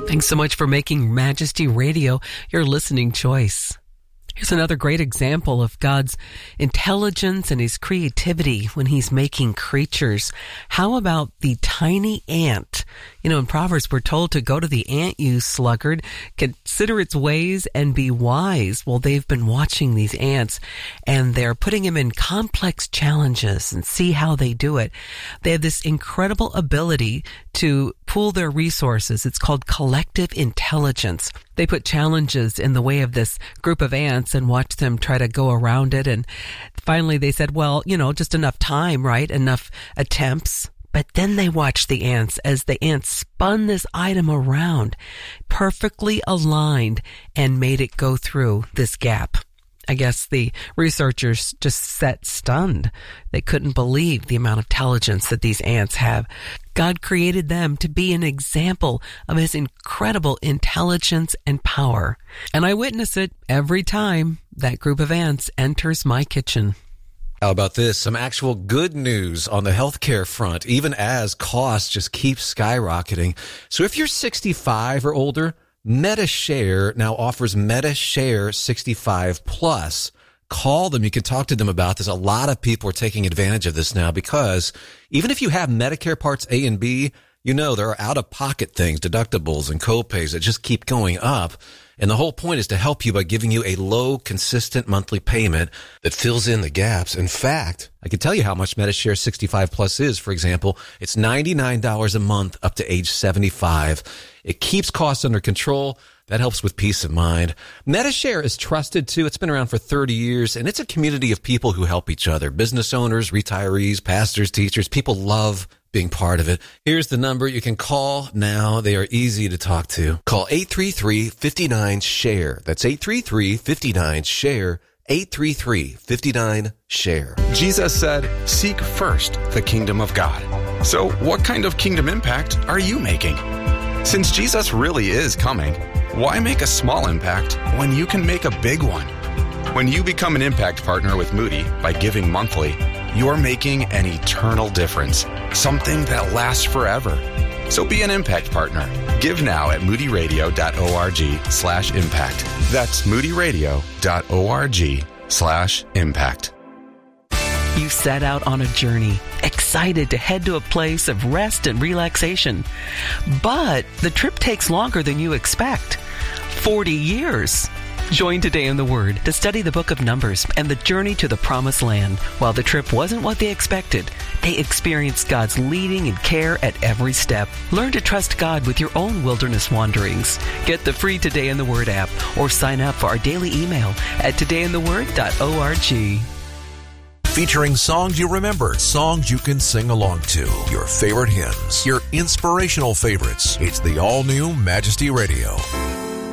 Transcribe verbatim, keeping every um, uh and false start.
Thanks so much for making Majesty Radio your listening choice. Here's another great example of God's intelligence and his creativity when he's making creatures. How about the tiny ant? You know, in Proverbs, we're told to go to the ant, you sluggard, consider its ways and be wise. Well, they've been watching these ants and they're putting them in complex challenges and see how they do it. They have this incredible ability to pool their resources. It's called collective intelligence. They put challenges in the way of this group of ants and watch them try to go around it. And finally they said, well, you know, just enough time, right? Enough attempts. But then they watched the ants as the ants spun this item around, perfectly aligned, and made it go through this gap. I guess the researchers just sat stunned. They couldn't believe the amount of intelligence that these ants have. God created them to be an example of his incredible intelligence and power. And I witness it every time that group of ants enters my kitchen. How about this? Some actual good news on the healthcare front, even as costs just keep skyrocketing. So if you're sixty-five or older, MediShare now offers MediShare sixty-five plus. Call them. You can talk to them about this. A lot of people are taking advantage of this now because even if you have Medicare Parts A and B, you know there are out-of-pocket things, deductibles and copays that just keep going up. And the whole point is to help you by giving you a low, consistent monthly payment that fills in the gaps. In fact, I can tell you how much MediShare sixty-five plus is. For example, it's ninety-nine dollars a month up to age seventy-five. It keeps costs under control. That helps with peace of mind. MediShare is trusted too. It's been around for thirty years, and it's a community of people who help each other. Business owners, retirees, pastors, teachers. People love being part of it. Here's the number you can call now. They are easy to talk to. Call eight three three, five nine, SHARE. That's eight three three, five nine, SHARE. eight three three, five nine, SHARE. Jesus said, seek first the kingdom of God. So what kind of kingdom impact are you making? Since Jesus really is coming, why make a small impact when you can make a big one? When you become an impact partner with Moody by giving monthly, you're making an eternal difference, something that lasts forever. So be an impact partner. Give now at moodyradio.org slash impact. That's moodyradio.org slash impact. You set out on a journey, excited to head to a place of rest and relaxation. But the trip takes longer than you expect. forty years. Join Today in the Word to study the book of Numbers and the journey to the promised land. While the trip wasn't what they expected, they experienced God's leading and care at every step. Learn to trust God with your own wilderness wanderings. Get the free Today in the Word app or sign up for our daily email at today in the word dot org. Featuring songs you remember, songs you can sing along to, your favorite hymns, your inspirational favorites. It's the all-new Majesty Radio.